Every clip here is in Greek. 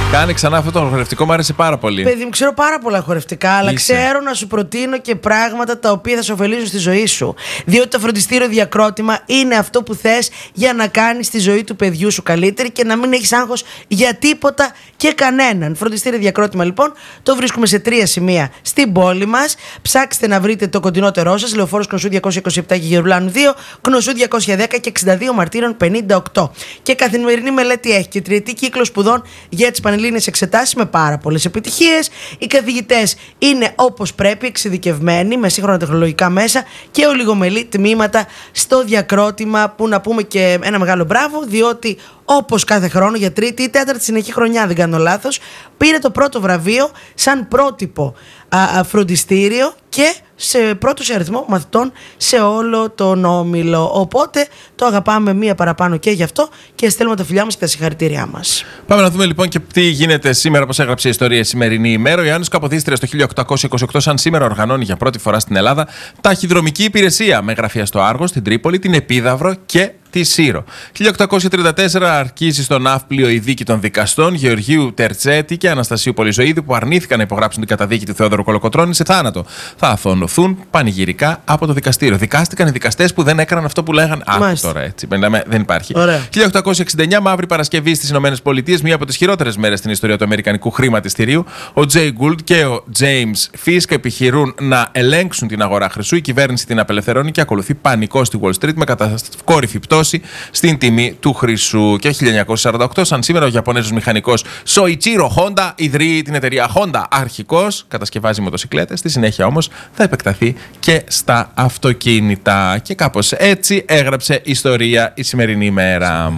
Κάνε ξανά αυτό το χορευτικό, μου άρεσε πάρα πολύ. Παιδί μου, ξέρω πάρα πολλά χορευτικά, αλλά ξέρω να σου προτείνω και πράγματα τα οποία θα σε ωφελήσουν στη ζωή σου. Διότι το φροντιστήριο Διακρότημα είναι αυτό που θες για να κάνεις τη ζωή του παιδιού σου καλύτερη και να μην έχεις άγχος για τίποτα και κανέναν. Φροντιστήριο Διακρότημα, λοιπόν, το βρίσκουμε σε 3 σημεία στην πόλη μας. Ψάξτε να βρείτε το κοντινότερό σας. Λεωφόρος Κνωσού 227 και Γερουλάνου 2, Κνωσού 210 και 62 Μαρτύρων 58. Και καθημερινή μελέτη έχει και τριετή κύκλο σπουδών για τις πανελλήνιες εξετάσεις με πάρα πολλές επιτυχίες. Οι καθηγητές είναι όπως πρέπει, εξειδικευμένοι με σύγχρονα τεχνολογικά μέσα και ολιγομελή τμήματα στο Διακρότημα, που να πούμε και ένα μεγάλο μπράβο, διότι όπως κάθε χρόνο για τρίτη ή τέταρτη συνεχή χρονιά, δεν κάνω λάθος, πήρε το πρώτο βραβείο σαν πρότυπο φροντιστήριο και σε πρώτο σε αριθμό μαθητών σε όλο τον όμιλο. Οπότε το αγαπάμε μία παραπάνω και γι' αυτό και στέλνουμε τα φιλιά μας και τα συγχαρητήριά μας. Πάμε να δούμε λοιπόν και τι γίνεται σήμερα, πώς έγραψε η ιστορία σημερινή ημέρα. Ο Ιωάννης Καποδίστριας το 1828, σαν σήμερα, οργανώνει για πρώτη φορά στην Ελλάδα ταχυδρομική υπηρεσία με γραφεία στο Άργο, στην Τρίπολη, την Επίδαυρο και τη Σύρο. 1834 αρχίζει στο ναύπλιο η δίκη των δικαστών Γεωργίου Τερτσέτη και Αναστασίου Πολυζωίδη, που αρνήθηκαν να υπογράψουν την καταδίκη του Θεόδωρου Κολοκοτρώνη σε θάνατο. Θα αθωωωθούν πανηγυρικά από το δικαστήριο. Δικάστηκαν οι δικαστές που δεν έκαναν αυτό που λέγανε. Τώρα έτσι. Δεν υπάρχει. Ωραία. 1869, Μαύρη Παρασκευή στις ΗΠΑ, μία από τις χειρότερες μέρες στην ιστορία του αμερικανικού χρηματιστηρίου. Ο Τζέι Γκουλτ και ο Τζέιμς Φίσκ επιχειρούν να ελέγξουν την αγορά χρυσού. Η κυβέρνηση την απελευθερώνει και ακολουθεί πανικό στη Wall Street με κατακόρυφη πτώση στην τιμή του χρυσού. Και 1948, σαν σήμερα, ο Ιαπωνέζος μηχανικός Σοϊτσίρο Χόντα ιδρύει την εταιρεία Honda. Αρχικώς κατασκευάζει μοτοσικλέτες, στη συνέχεια όμως θα επεκταθεί και στα αυτοκίνητα. Και κάπως έτσι έγραψε ιστορία η σημερινή ημέρα.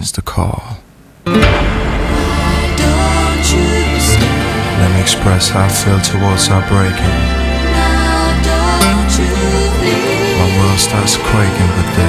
Let me express how I feel towards our breaking. My world starts quaking, but then